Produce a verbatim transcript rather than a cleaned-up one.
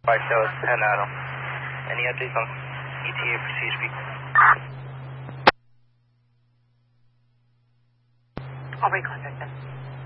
Right, so it's ten Adam. Any updates on E T A for C H P? I'll recontact them.